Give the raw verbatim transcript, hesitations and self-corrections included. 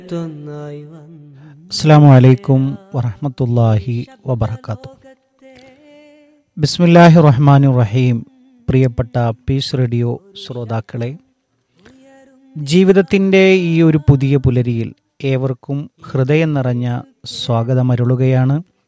അസ്സലാമു അലൈക്കും വറഹ്മത്തുള്ളാഹി വബറകാതുഹു. ബിസ്മില്ലാഹിർ റഹ്മാനിർ റഹീം. പ്രിയപ്പെട്ട പീസ് റേഡിയോ ശ്രോതാക്കളെ, ജീവിതത്തിൻ്റെ ഈ ഒരു പുതിയ പുലരിയിൽ ഏവർക്കും ഹൃദയം നിറഞ്ഞ സ്വാഗതമരുളുകയാണ്.